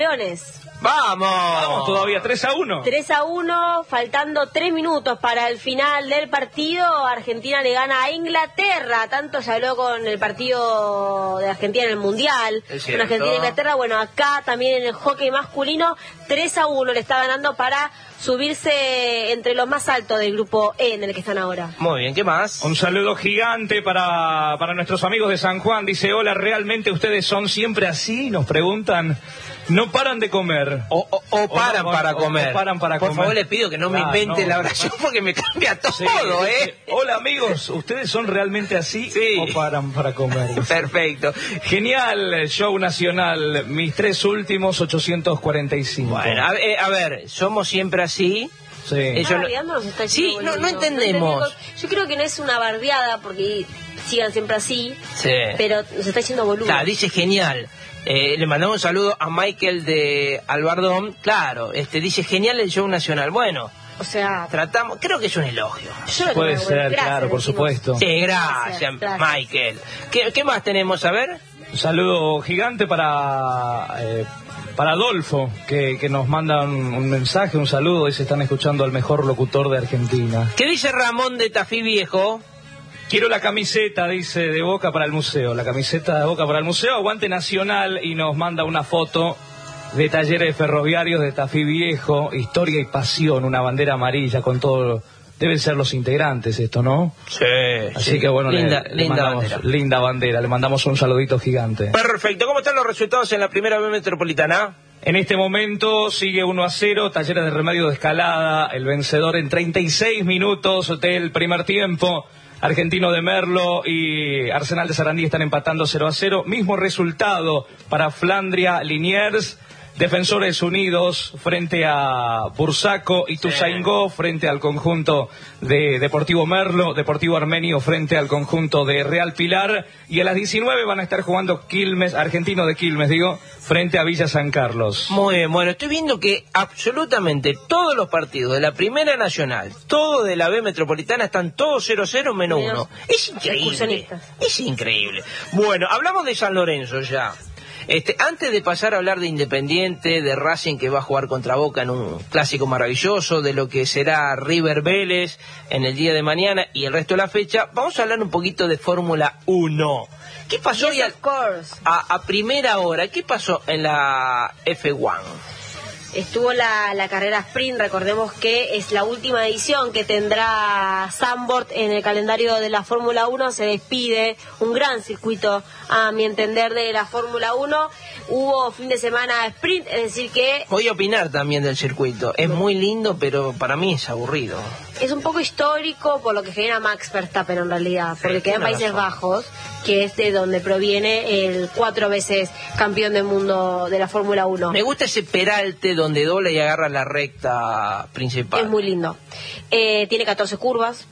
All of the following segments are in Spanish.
Vamos todavía 3-1. 3-1, faltando 3 minutos para el final del partido. Argentina le gana a Inglaterra. Tanto se habló con el partido de Argentina en el Mundial, con Argentina e Inglaterra. Bueno, acá también en el hockey masculino, 3-1 le está ganando para subirse entre los más altos del grupo E en el que están ahora. Muy bien, ¿qué más? Un saludo gigante para nuestros amigos de San Juan. Dice, hola, ¿realmente ustedes son siempre así? Nos preguntan. No paran de comer. O paran para comer. Por favor, les pido que no me invente la oración porque me cambia todo, sí, Hola, amigos, ¿ustedes son realmente así? Sí. ¿O paran para comer? Perfecto. Genial, show nacional. Mis 3 últimos 845. Bueno, a ver, somos siempre así. Sí. Sí, no entendemos. Yo creo que no es una bardeada porque sigan siempre así, sí, pero nos está diciendo boludo. Claro, dice genial. Le mandamos un saludo a Michael de Albardón. Claro, dice genial el show nacional. Bueno, o sea, tratamos, creo que es un elogio. Puede ser, claro, por supuesto. Sí, gracias, Michael. ¿Qué más tenemos? A ver. Un saludo gigante para Adolfo, que nos manda un mensaje, un saludo. Dice, están escuchando al mejor locutor de Argentina. ¿Qué dice Ramón de Tafí Viejo? Quiero la camiseta, dice, de Boca para el museo. La camiseta de Boca para el museo, aguante Nacional, y nos manda una foto de Talleres Ferroviarios de Tafí Viejo, historia y pasión, una bandera amarilla con todo. Deben ser los integrantes esto, ¿no? Sí. Así que bueno, linda bandera. Linda bandera, le mandamos un saludito gigante. Perfecto. ¿Cómo están los resultados en la primera B metropolitana? En este momento sigue 1-0, Talleres de Remedio de Escalada, el vencedor en 36 minutos del primer tiempo. Argentino de Merlo y Arsenal de Sarandí están empatando 0-0. Mismo resultado para Flandria Liniers. Defensores Unidos frente a Bursaco y Ituzaingó frente al conjunto de Deportivo Merlo, Deportivo Armenio frente al conjunto de Real Pilar, y a las 19 van a estar jugando Quilmes, Argentino de Quilmes, frente a Villa San Carlos. Muy bien, bueno, estoy viendo que absolutamente todos los partidos de la Primera Nacional, todo de la B Metropolitana, están todos 0-0 menos 1. Es increíble. Es increíble. Bueno, hablamos de San Lorenzo ya. Antes de pasar a hablar de Independiente, de Racing que va a jugar contra Boca en un clásico maravilloso, de lo que será River Vélez en el día de mañana y el resto de la fecha, vamos a hablar un poquito de Fórmula 1. ¿Qué pasó hoy a primera hora? ¿Qué pasó en la F1? Estuvo la carrera sprint, recordemos que es la última edición que tendrá Zandvoort en el calendario de la Fórmula 1, se despide un gran circuito, a mi entender, de la Fórmula 1. Hubo fin de semana sprint, es decir que... Voy a opinar también del circuito, es muy lindo, pero para mí es aburrido. Es un poco histórico por lo que genera Max Verstappen en realidad, porque queda en Países Bajos, que es de donde proviene el 4 veces campeón del mundo de la Fórmula 1. Me gusta ese peralte donde dobla y agarra la recta principal. Es muy lindo. Tiene 14 curvas,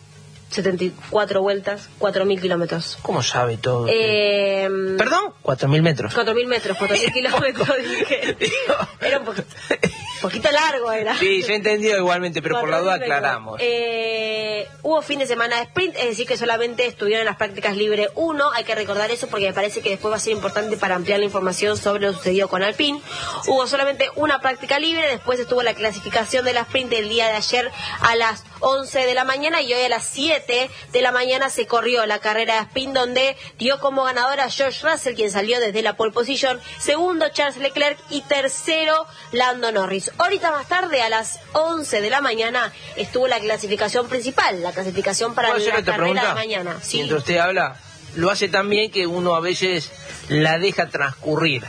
74 vueltas, 4.000 kilómetros. ¿Cómo sabe todo? ¿Perdón? 4.000 metros. 4.000 metros, 4.000 kilómetros. Dije. Era un poquito largo, era. Sí, yo he entendido igualmente, pero por la duda aclaramos. Hubo fin de semana de sprint, es decir que solamente estuvieron en las prácticas libre 1. Hay que recordar eso porque me parece que después va a ser importante para ampliar la información sobre lo sucedido con Alpine. Hubo solamente una práctica libre, después estuvo la clasificación de la sprint el día de ayer a las 11 de la mañana y hoy a las 7 de la mañana se corrió la carrera de sprint donde dio como ganadora a George Russell, quien salió desde la pole position, segundo Charles Leclerc y tercero Lando Norris. Ahorita más tarde, a las 11 de la mañana, estuvo la clasificación principal, la clasificación para la carrera de mañana. Sí. Mientras usted habla, lo hace tan bien que uno a veces la deja transcurrir,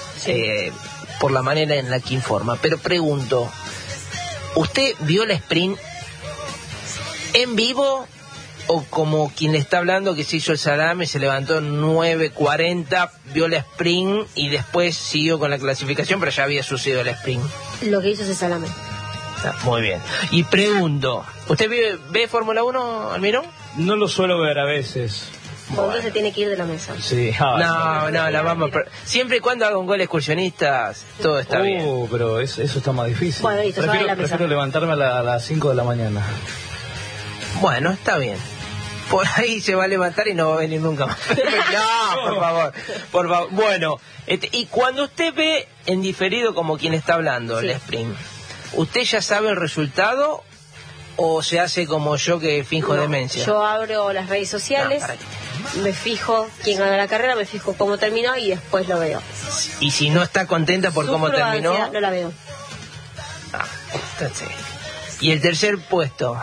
por la manera en la que informa. Pero pregunto, ¿usted vio la sprint en vivo o como quien le está hablando que se hizo el salame, se levantó 9:40, vio la sprint y después siguió con la clasificación, pero ya había sucedido el sprint? Lo que hizo ese salame. Muy bien. Y pregunto, ¿usted ve Fórmula 1, Almirón? No lo suelo ver a veces. Bueno. Se tiene que ir de la mesa. Sí. No, la vamos. Siempre y cuando haga un gol excursionistas, todo está bien. Pero eso está más difícil. Bueno, listo, prefiero levantarme a las 5 de la mañana. Bueno, está bien. por ahí se va a levantar y no va a venir nunca más. No, por favor. Bueno, y cuando usted ve en diferido como quien está hablando, el sprint, ¿usted ya sabe el resultado o se hace como yo que finjo demencia? Yo abro las redes sociales, me fijo quién ganó la carrera, me fijo cómo terminó y después lo veo. Y si no está contenta por cómo terminó, no la veo. Entonces, ¿y el tercer puesto?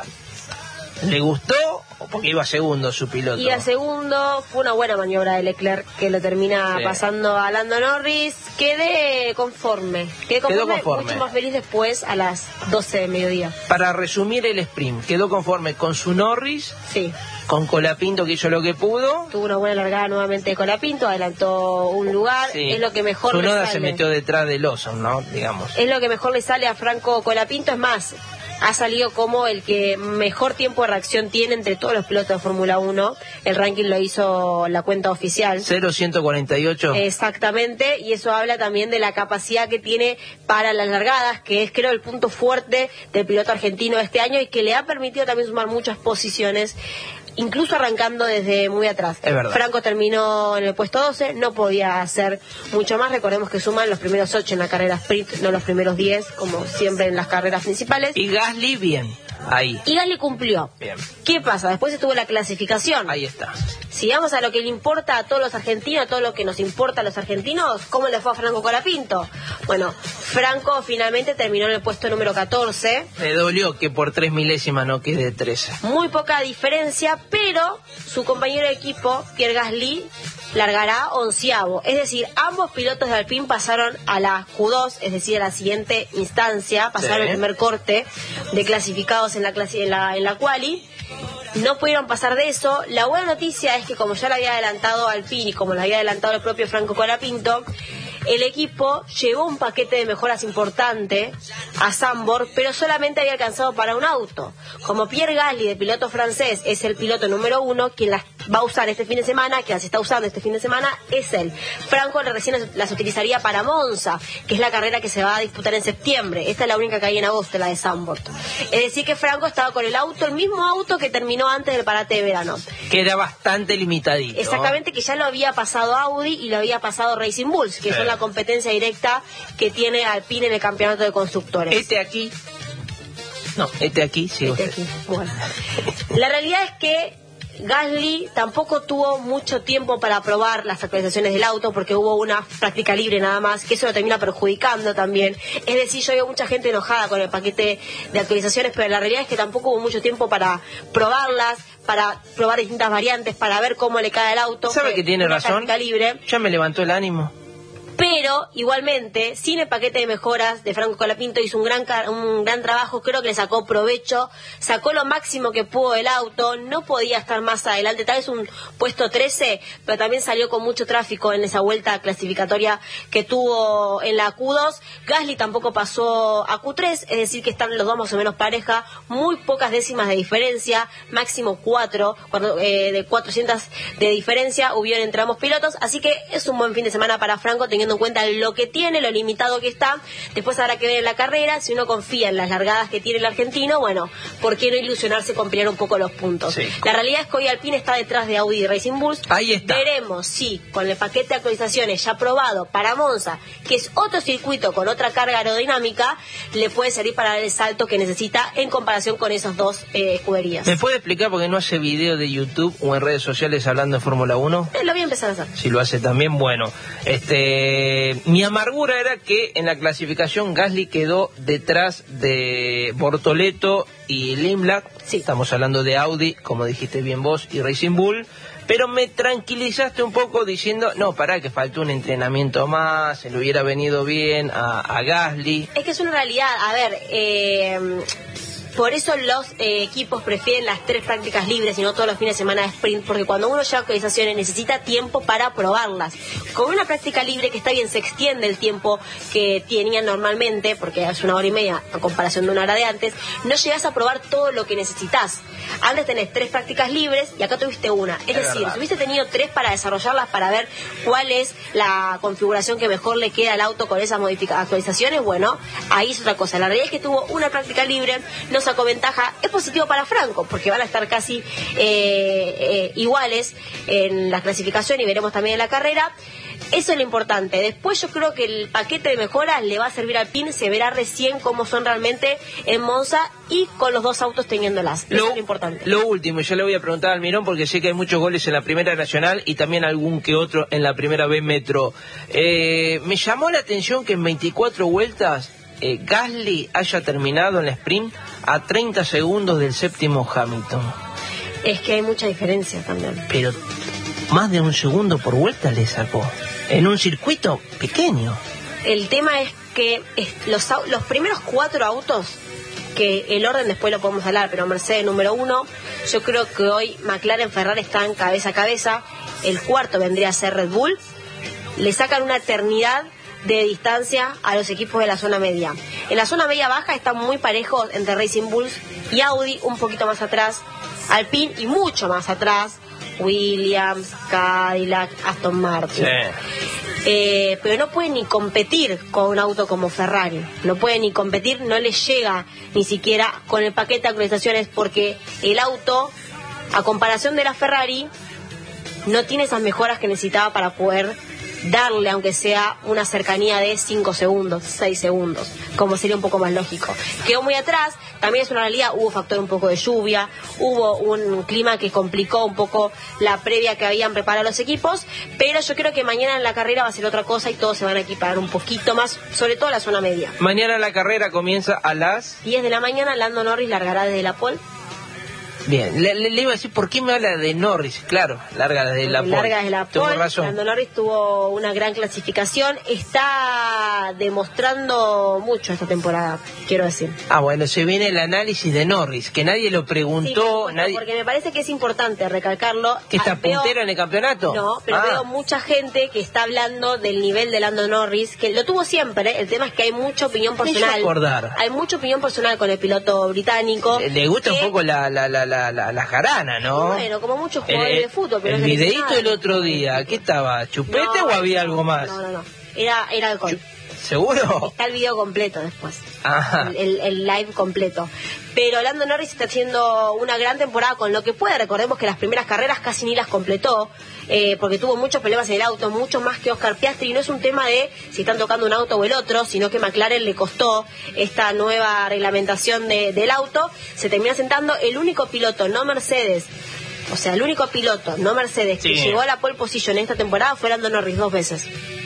¿Le gustó o porque iba segundo su piloto? Iba segundo, fue una buena maniobra de Leclerc que lo termina pasando a Lando Norris. Quedé conforme, mucho más feliz después a las 12 de mediodía. Para resumir el sprint, ¿quedó conforme con su Norris? Sí. Con Colapinto, que hizo lo que pudo. Tuvo una buena largada nuevamente de Colapinto, adelantó un lugar, es lo que mejor le sale. Se metió detrás de Lawson, ¿no? Digamos. Es lo que mejor le sale a Franco Colapinto, es más, ha salido como el que mejor tiempo de reacción tiene entre todos los pilotos de Fórmula 1. El ranking lo hizo la cuenta oficial. 0.148. Exactamente, y eso habla también de la capacidad que tiene para las largadas, que es creo el punto fuerte del piloto argentino de este año y que le ha permitido también sumar muchas posiciones, incluso arrancando desde muy atrás. Es verdad. Franco terminó en el puesto 12, no podía hacer mucho más. Recordemos que suman los primeros 8 en la carrera sprint, no los primeros 10, como siempre en las carreras principales. Y Gasly bien, ahí. Y Gasly cumplió. Bien. ¿Qué pasa? Después estuvo la clasificación. Ahí está. Si vamos a lo que le importa a todos los argentinos, a todo lo que nos importa a los argentinos, ¿cómo le fue a Franco Colapinto? Bueno, Franco finalmente terminó en el puesto número 14. Me dolió que por 3 milésimas no quede 13. Muy poca diferencia, pero su compañero de equipo, Pierre Gasly, largará 11avo. Es decir, ambos pilotos de Alpine pasaron a la Q2, es decir, a la siguiente instancia, pasaron el primer corte de clasificados en la quali. No pudieron pasar de eso. La buena noticia es que, como ya lo había adelantado Alpine y como lo había adelantado el propio Franco Colapinto, el equipo llevó un paquete de mejoras importante a Zandvoort, pero solamente había alcanzado para un auto. Como Pierre Gasly, de piloto francés, es el piloto número 1, quien las va a usar este fin de semana, que las está usando este fin de semana, es él. Franco recién las utilizaría para Monza, que es la carrera que se va a disputar en septiembre. Esta es la única que hay en agosto, la de Zandvoort. Es decir, que Franco estaba con el auto, el mismo auto que terminó antes del parate de verano. Que era bastante limitadito. Exactamente, que ya lo había pasado Audi y lo había pasado Racing Bulls, que son la competencia directa que tiene Alpine en el campeonato de constructores. Este aquí, sí. Bueno. La realidad es que Gasly tampoco tuvo mucho tiempo para probar las actualizaciones del auto porque hubo una práctica libre nada más, que eso lo termina perjudicando también. Es decir, yo veo mucha gente enojada con el paquete de actualizaciones, pero la realidad es que tampoco hubo mucho tiempo para probarlas, para probar distintas variantes, para ver cómo le cae el auto. ¿Sabe que tiene razón? Libre. Ya me levantó el ánimo. Pero, igualmente, sin el paquete de mejoras de Franco Colapinto, hizo un gran trabajo, creo que le sacó provecho, sacó lo máximo que pudo del auto, no podía estar más adelante, tal vez un puesto 13, pero también salió con mucho tráfico en esa vuelta clasificatoria que tuvo en la Q2. Gasly tampoco pasó a Q3, es decir que están los dos más o menos pareja, muy pocas décimas de diferencia, máximo 4, de 400 de diferencia hubieron entre ambos pilotos, así que es un buen fin de semana para Franco, teniendo en cuenta lo que tiene, lo limitado que está. Después habrá que ver en la carrera, si uno confía en las largadas que tiene el argentino, bueno, ¿por qué no ilusionarse con pelear un poco los puntos? Sí. La realidad es que hoy Alpine está detrás de Audi y Racing Bulls. Ahí está. Veremos si con el paquete de actualizaciones ya aprobado para Monza, que es otro circuito con otra carga aerodinámica, le puede servir para dar el salto que necesita en comparación con esas dos escuderías. ¿Me puede explicar por qué no hace video de YouTube o en redes sociales hablando de Fórmula 1? Lo voy a empezar a hacer. Si lo hace también, bueno. Mi amargura era que en la clasificación Gasly quedó detrás de Bortoleto y Limlack. Sí. Estamos hablando de Audi, como dijiste bien vos, y Racing Bull. Pero me tranquilizaste un poco diciendo, no, pará, que faltó un entrenamiento más, se le hubiera venido bien a Gasly. Es que es una realidad, a ver, por eso los equipos prefieren las 3 prácticas libres y no todos los fines de semana de sprint, porque cuando uno lleva actualizaciones necesita tiempo para probarlas. Con una práctica libre, que está bien, se extiende el tiempo que tenían normalmente, porque es 1 hora y media a comparación de 1 hora de antes, no llegas a probar todo lo que necesitas. Antes tenés 3 prácticas libres y acá tuviste una. Es decir, si hubiese tenido 3 para desarrollarlas, para ver cuál es la configuración que mejor le queda al auto con esas actualizaciones, bueno, ahí es otra cosa. La realidad es que tuvo una práctica libre, no no sacó ventaja. Es positivo para Franco, porque van a estar casi iguales en la clasificación y veremos también en la carrera. Eso es lo importante. Después yo creo que el paquete de mejoras le va a servir al PIN, se verá recién cómo son realmente en Monza y con los dos autos teniéndolas. Eso es lo importante. Lo último, yo le voy a preguntar al Mirón porque sé que hay muchos goles en la Primera Nacional y también algún que otro en la Primera B Metro. Me llamó la atención que en 24 vueltas Gasly haya terminado en la sprint a 30 segundos del séptimo Hamilton. Es que hay mucha diferencia también. Pero más de un segundo por vuelta le sacó en un circuito pequeño. El tema es que los primeros 4 autos, que el orden después lo podemos hablar, pero Mercedes número 1, yo creo que hoy McLaren, Ferrari están cabeza a cabeza. El cuarto vendría a ser Red Bull. Le sacan una eternidad de distancia a los equipos de la zona media. En la zona media baja están muy parejos entre Racing Bulls y Audi, un poquito más atrás Alpine y mucho más atrás Williams, Cadillac, Aston Martin. Sí. Pero no puede ni competir con un auto como Ferrari, no puede ni competir, no le llega ni siquiera con el paquete de actualizaciones, porque el auto, a comparación de la Ferrari, no tiene esas mejoras que necesitaba para poder darle, aunque sea una cercanía de 5 segundos, 6 segundos, como sería un poco más lógico. Quedó muy atrás, también es una realidad, hubo factor un poco de lluvia, hubo un clima que complicó un poco la previa que habían preparado los equipos, pero yo creo que mañana en la carrera va a ser otra cosa y todos se van a equiparar un poquito más, sobre todo la zona media. Mañana la carrera comienza a las 10 de la mañana, Lando Norris largará desde la pole. Bien, le iba a decir, ¿por qué me habla de Norris? Claro, larga desde la pole. Larga desde la pole. Tengo razón. Lando Norris tuvo una gran clasificación, está demostrando mucho esta temporada, quiero decir. Ah, bueno, se viene el análisis de Norris, que nadie lo preguntó. Sí, porque me parece que es importante recalcarlo. ¿Que está puntero en el campeonato? No, pero veo mucha gente que está hablando del nivel de Lando Norris, que lo tuvo siempre, el tema es que hay mucha opinión personal. Hay mucha opinión personal con el piloto británico. Le gusta un poco la jarana, ¿no? Bueno, como muchos jugadores de fútbol. Pero el videíto del otro día, ¿qué estaba? ¿Chupete o había algo más? No. Era alcohol. ¿Seguro? Está el video completo después. Ajá. El live completo. Pero Lando Norris está haciendo una gran temporada con lo que puede. Recordemos que las primeras carreras casi ni las completó, porque tuvo muchos problemas en el auto, mucho más que Oscar Piastri. Y no es un tema de si están tocando un auto o el otro, sino que McLaren le costó esta nueva reglamentación del auto. Se termina sentando el único piloto, no Mercedes. O sea, el único piloto, no Mercedes, que llegó a la pole position en esta temporada fue Lando Norris 2 veces.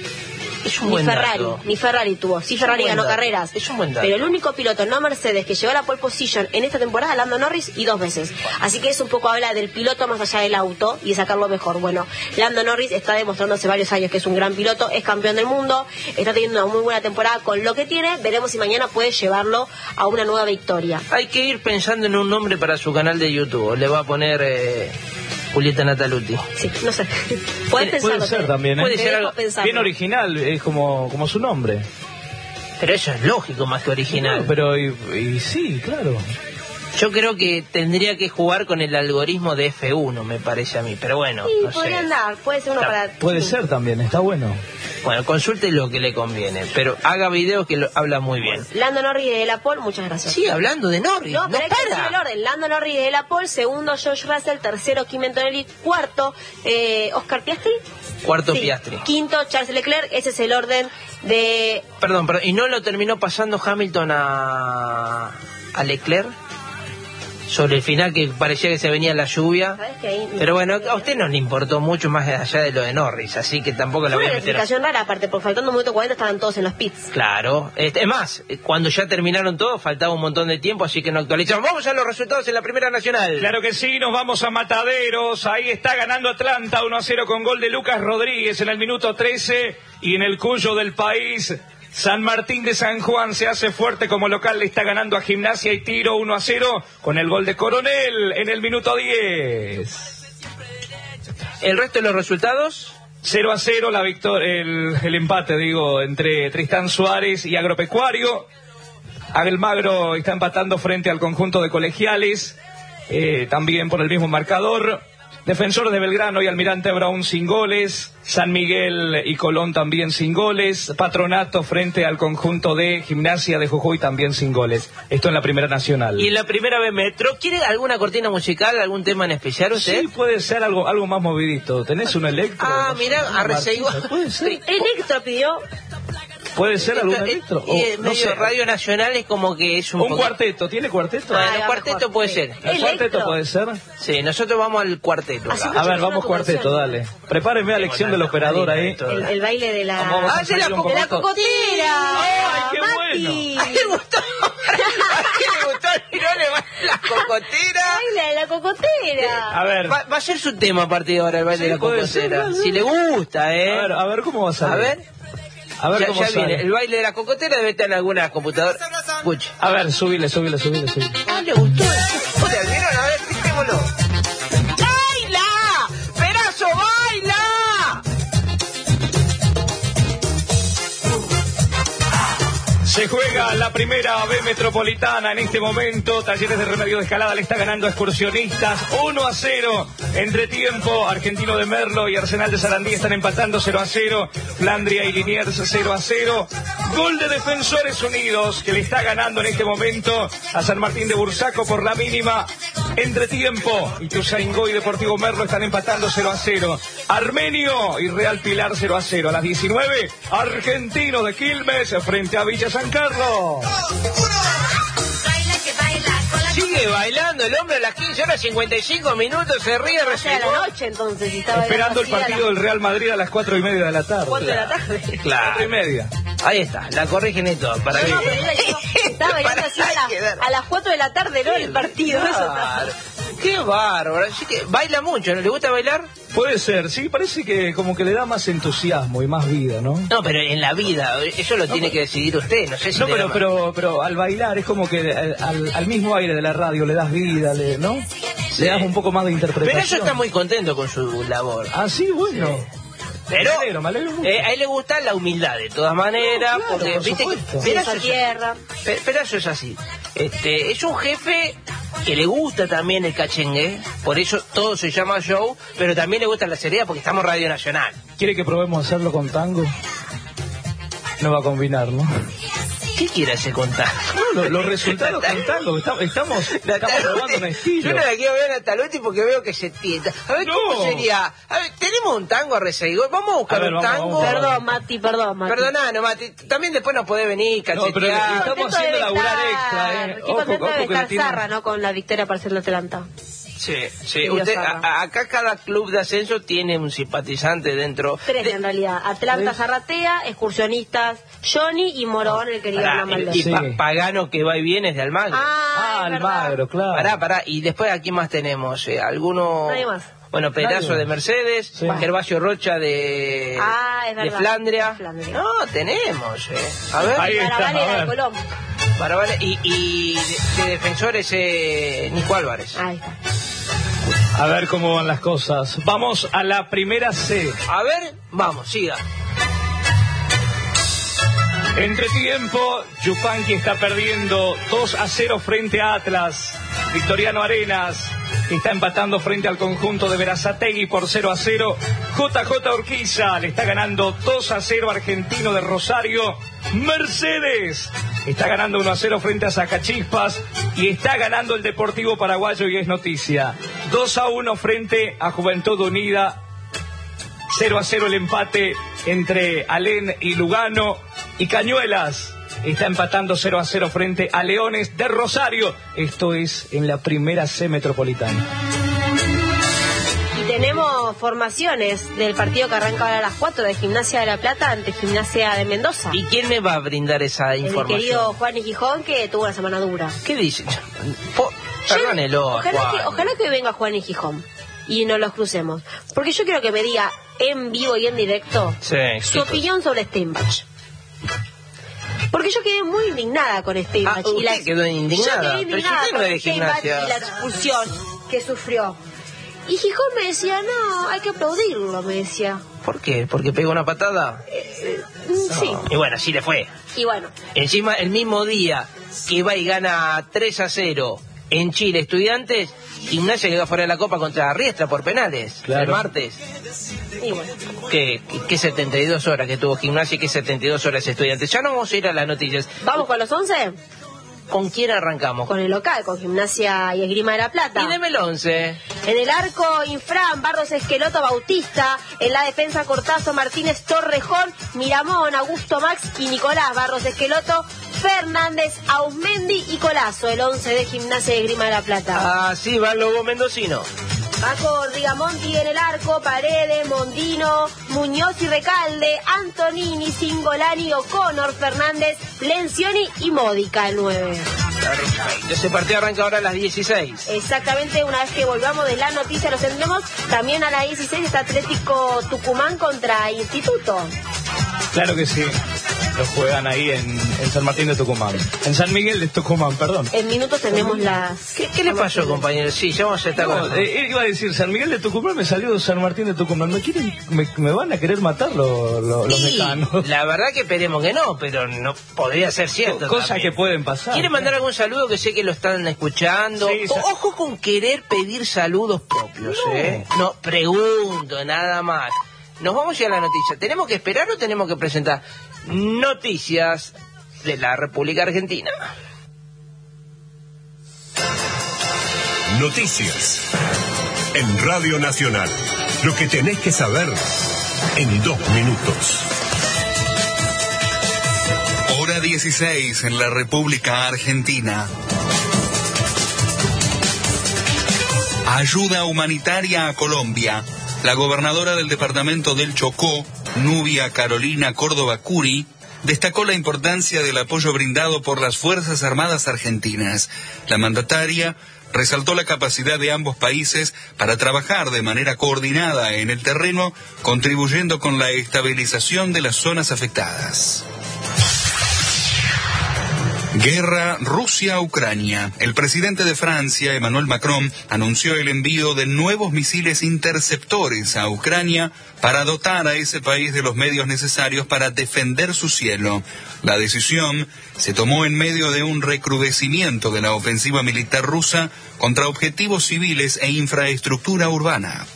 Es un buen dato. Ni Ferrari tuvo. Sí, Ferrari ganó carreras. Es un buen dato. Pero el único piloto, no Mercedes, que llegó a la pole position en esta temporada, Lando Norris, y 2 veces. Así que eso un poco habla del piloto más allá del auto y de sacarlo mejor. Bueno, Lando Norris está demostrando hace varios años que es un gran piloto, es campeón del mundo, está teniendo una muy buena temporada con lo que tiene. Veremos si mañana puede llevarlo a una nueva victoria. Hay que ir pensando en un nombre para su canal de YouTube. Le va a poner Julieta Nataluti. Sí, no sé. Puede ser también, Puede ser algo bien original, es como su nombre. Pero eso es lógico más que original. No, pero y sí, claro. Yo creo que tendría que jugar con el algoritmo de F1, me parece a mí, pero bueno, sí, no podría sé. andar, puede ser uno para... Puede ser también, está bueno. Bueno, consulte lo que le conviene, pero haga videos que habla muy bien. Lando Norris de la pole, muchas gracias. Sí, hablando de Norris, no pero hay que decir el orden. Lando Norris de la pole, segundo George Russell, tercero Kimi Antonelli, cuarto Oscar Piastri. Cuarto Piastri. Quinto Charles Leclerc, ese es el orden de... Perdón, ¿y no lo terminó pasando Hamilton a Leclerc? Sobre el final, que parecía que se venía la lluvia. Pero bueno, a usted no le importó mucho más allá de lo de Norris, así que tampoco la voy a meter. Una explicación rara, aparte, porque faltando un minuto 40 estaban todos en los pits. Claro, es más, cuando ya terminaron todos, faltaba un montón de tiempo, así que no actualizamos. Vamos a los resultados en la Primera Nacional. Claro que sí, nos vamos a Mataderos. Ahí está ganando Atlanta 1-0 con gol de Lucas Rodríguez en el minuto 13. Y en el Cuyo del país, San Martín de San Juan se hace fuerte como local, le está ganando a Gimnasia y Tiro 1-0 con el gol de Coronel en el minuto 10. ¿El resto de los resultados? 0-0 la victoria, el empate, entre Tristán Suárez y Agropecuario. Almagro está empatando frente al conjunto de Colegiales, también por el mismo marcador. Defensores de Belgrano y Almirante Brown sin goles. San Miguel y Colón también sin goles. Patronato frente al conjunto de Gimnasia de Jujuy también sin goles. Esto en la Primera Nacional. Y en la Primera B Metro, ¿quiere alguna cortina musical, algún tema en especial usted? Sí, puede ser algo más movidito. ¿Tenés un electro? Ah, mira, Arreceigo. ¿Puede ser? Electro pidió. ¿Puede ser algún electro? Y no sé, Radio Nacional es como que es un cuarteto. ¿Tiene cuarteto? Bueno, el cuarteto puede ser. ¿El cuarteto puede ser? Sí, nosotros vamos al cuarteto. A ver, vamos cuarteto, dale. Prepáreme a lección del operador ahí. El baile de la... de la cocotera. ¡Ay, qué bueno! ¿A quién le gustó? ¿A quién le gustó? ¿No le va la cocotera? Baile de la cocotera. A ver. Va a ser su tema a partir de ahora, el baile de la cocotera. Si le gusta, A ver cómo va a salir. A ver cómo ya sale. viene. El baile de la cocotera debe estar en alguna computadora. Escuche. A ver, subile. Ah, le gustó. Joder, ¿vieron? A ver, fijémoslo. ¡Baila! ¡Perazo, baila! Se juega la Primera B Metropolitana en este momento. Talleres de Remedio de Escalada le está ganando a Excursionistas 1-0. Entretiempo, Argentino de Merlo y Arsenal de Sarandí están empatando 0-0. Flandria y Liniers 0-0. Gol de Defensores Unidos, que le está ganando en este momento a San Martín de Bursaco por la mínima. Entretiempo, Ituzaingó y Deportivo Merlo están empatando 0-0. Armenio y Real Pilar 0-0. A las 19, Argentino de Quilmes frente a Villa San Carlos. Sigue bailando el hombre a las 15 horas 55 minutos, se ríe recién. A la noche entonces. Esperando el partido del Real Madrid a las 4:30 de la tarde. 4 de la tarde. Claro. 4:30. Ahí está, la corrigen y todo. Para No, pero estaba bailando así a las 4 de la tarde, ¿no? El partido. Claro. Qué bárbaro. Así que baila mucho, ¿no le gusta bailar? Puede ser, sí, parece que como que le da más entusiasmo y más vida, ¿no? No, pero en la vida, eso lo tiene que decidir usted, no sé si... No, pero al bailar es como que al mismo aire de la radio le das vida, ¿no? Sí. Le das un poco más de interpretación. Pero eso está muy contento con su labor. Ah, sí, bueno. Sí. Pero me alegro mucho. A él le gusta la humildad de todas maneras, claro, porque viste que Perazo es así. Es un jefe que le gusta también el cachengue, por eso todo se llama show, pero también le gusta la seriedad porque estamos Radio Nacional. ¿Quiere que probemos hacerlo con tango? No va a combinar, ¿no? ¿Qué quiere hacer con tango? No, los resultados con tango. Estamos probando un estilo. Yo no la quiero ver a Talotti porque veo que se tienta. A ver, ¿cómo sería? A ver, tenemos un tango a Reseguigo. Vamos a buscar un tango. Perdón, Mati. Perdoná, Mati. También después nos podés venir, cachetear. No, pero estamos haciendo laburar extra, Qué contento debe estar Zarra, ¿no? Con la victoria para el Atlanta. Sí. Usted, acá cada club de ascenso tiene un simpatizante dentro. 3 en realidad. Atlanta, Zarratea, Excursionistas, Johnny y Morón, el querido Hernán Valdés. Y Pagano, que va y viene, es de Almagro. Almagro, claro. Pará. Y después, ¿a quién más tenemos? ¿Alguno? Nadie más. Bueno, Pedazo de Mercedes, Gervasio Rocha de Flandria. No, tenemos. A ver. Ahí está, de Colón. Y de Defensores, Nico Álvarez. Ahí está. A ver cómo van las cosas. Vamos a la Primera C. A ver, vamos, siga. Entretiempo, Yupanqui está perdiendo 2-0 frente a Atlas. Victoriano Arenas está empatando frente al conjunto de Berazategui por 0-0. JJ Urquiza le está ganando 2-0 Argentino de Rosario. Mercedes está ganando 1-0 frente a Zacachispas y está ganando el Deportivo Paraguayo y es noticia. 2-1 frente a Juventud Unida. 0-0 el empate entre Alén y Lugano. Y Cañuelas está empatando 0-0 frente a Leones de Rosario. Esto es en la Primera C Metropolitana. Y tenemos formaciones del partido que arranca ahora a las 4 de Gimnasia de La Plata ante Gimnasia de Mendoza. ¿Y quién me va a brindar esa información? El querido Juan y Gijón, que tuvo una semana dura. ¿Qué dice? Perdónelo. Ojalá que venga Juan y Gijón y nos los crucemos. Porque yo quiero que me diga en vivo y en directo su opinión sobre Steinbach. Porque yo quedé muy indignada con Steinbach. Quedó indignada. Yo quedé indignada con Steinbach y la expulsión que sufrió. Y Gijón me decía, no, hay que aplaudirlo, me decía. ¿Por qué? ¿Porque pegó una patada? Sí. Y bueno, así le fue. Y bueno. Encima, el mismo día que va y gana 3-0 En Chile, Estudiantes, Gimnasia quedó fuera de la Copa contra Riestra por penales, el martes. Y bueno. ¿Qué 72 horas que tuvo Gimnasia y qué 72 horas Estudiantes? Ya no vamos a ir a las noticias. ¿Vamos con los 11? ¿Con quién arrancamos? Con el local, con Gimnasia y Esgrima de la Plata. Y deme el 11. En el arco, Infran, Barros, Esqueloto, Bautista. En la defensa, Cortazo, Martínez, Torrejón, Miramón, Augusto, Max y Nicolás. Barros, Esqueloto, Fernández, Ausmendi y Colazo. El 11 de Gimnasia y Esgrima de la Plata. Ah, sí, va el Lobo Mendocino. Va con Rigamonti en el arco, Paredes, Mondino, Muñoz y Recalde, Antonini, Singolani, O'Connor, Fernández, Lencioni y Módica, el 9. Ese partido arranca ahora a las 16. Exactamente, una vez que volvamos de la noticia los tendremos. También a las 16 está Atlético Tucumán contra Instituto. Claro que sí. Lo juegan ahí en San Martín de Tucumán. En San Miguel de Tucumán, perdón. En minutos tenemos las... ¿Qué le pasó, compañero? Sí, ya vamos a estar con... Iba a decir, San Miguel de Tucumán me salió San Martín de Tucumán. Me van a querer matar los mecanos. La verdad que esperemos que no, pero no podría ser cierto. Cosas también. Que pueden pasar. ¿Quiere mandar algún saludo? Que sé que lo están escuchando. Sí, Ojo con querer pedir saludos propios, No, pregunto, nada más. Nos vamos ya a la noticia. ¿Tenemos que esperar o tenemos que presentar noticias de la República Argentina? Noticias en Radio Nacional. Lo que tenés que saber en 2 minutos. Hora 16 en la República Argentina. Ayuda humanitaria a Colombia. La gobernadora del departamento del Chocó, Nubia Carolina Córdoba Curi, destacó la importancia del apoyo brindado por las Fuerzas Armadas argentinas. La mandataria resaltó la capacidad de ambos países para trabajar de manera coordinada en el terreno, contribuyendo con la estabilización de las zonas afectadas. Guerra Rusia-Ucrania. El presidente de Francia, Emmanuel Macron, anunció el envío de nuevos misiles interceptores a Ucrania para dotar a ese país de los medios necesarios para defender su cielo. La decisión se tomó en medio de un recrudecimiento de la ofensiva militar rusa contra objetivos civiles e infraestructura urbana.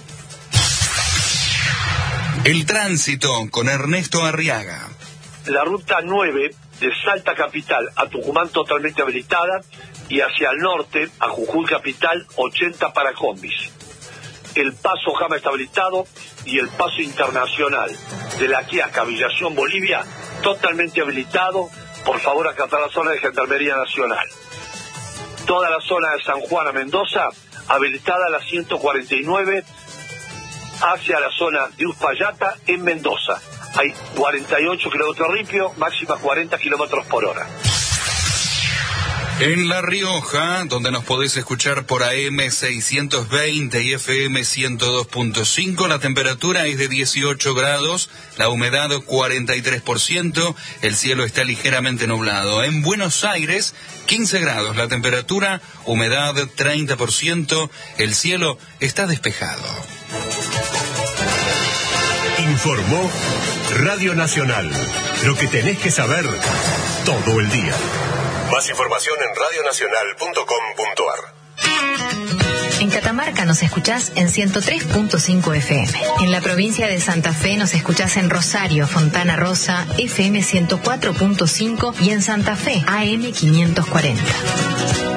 El tránsito con Ernesto Arriaga. La ruta 9 de Salta Capital a Tucumán totalmente habilitada y hacia el norte a Jujuy Capital 80 para combis. El paso Jama está habilitado y el paso internacional de La Quiaca, Villación, Bolivia totalmente habilitado. Por favor, acatar la zona de Gendarmería Nacional. Toda la zona de San Juan a Mendoza habilitada a la 149 hacia la zona de Uspallata en Mendoza. Hay 48 kilómetros limpio, máxima 40 kilómetros por hora. En La Rioja, donde nos podés escuchar por AM 620 y FM 102.5, la temperatura es de 18 grados, la humedad 43%, el cielo está ligeramente nublado. En Buenos Aires, 15 grados, la temperatura, humedad 30%, el cielo está despejado. Informó Radio Nacional. Lo que tenés que saber todo el día. Más información en radionacional.com.ar. En Catamarca nos escuchás en 103.5 FM. En la provincia de Santa Fe nos escuchás en Rosario, Fontana Rosa, FM 104.5 y en Santa Fe, AM 540.